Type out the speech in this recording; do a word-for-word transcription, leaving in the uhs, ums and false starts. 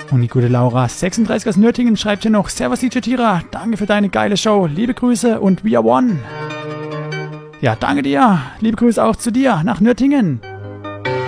Und die gute Laura sechsunddreißig aus Nürtingen schreibt hier noch: Servus D J Tira, danke für deine geile Show, liebe Grüße und we are one. Ja, danke dir, liebe Grüße auch zu dir nach Nürtingen.